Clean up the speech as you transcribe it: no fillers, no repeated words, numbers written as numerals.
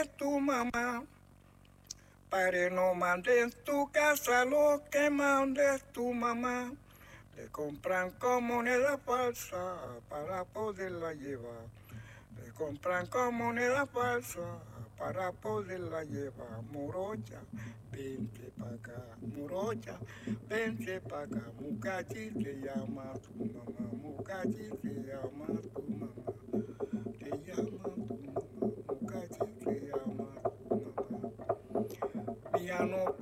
tu mamá. Padre, no mandes tu casa lo que mandes tu mamá. Le compran con moneda falsa para poderla llevar. Le compran con moneda falsa para poderla llevar. Morocha, vente pa' acá. Morocha, vente pa' acá. Mucachi te llama tu mamá. Mucachi te llama tu mamá. Te llama tu mamá. Mucachi te llama tu mamá. Ya no